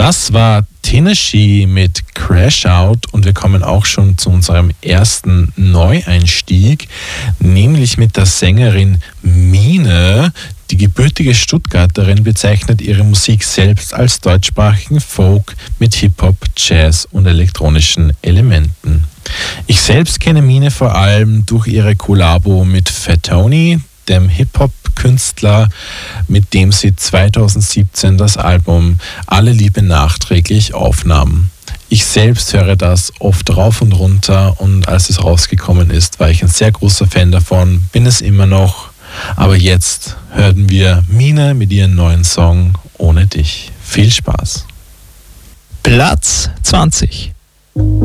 Das war Tennessee mit Crash Out und wir kommen auch schon zu unserem ersten Neueinstieg, nämlich mit der Sängerin Mine. Die gebürtige Stuttgarterin bezeichnet ihre Musik selbst als deutschsprachigen Folk mit Hip-Hop, Jazz und elektronischen Elementen. Ich selbst kenne Mine vor allem durch ihre Kollabo mit Fat Tony, dem Hip-Hop-Künstler, mit dem sie 2017 das Album Alle Liebe nachträglich aufnahm. Ich selbst höre das oft rauf und runter und als es rausgekommen ist, war ich ein sehr großer Fan davon, bin es immer noch. Aber jetzt hören wir Mine mit ihrem neuen Song Ohne dich. Viel Spaß. Platz 20.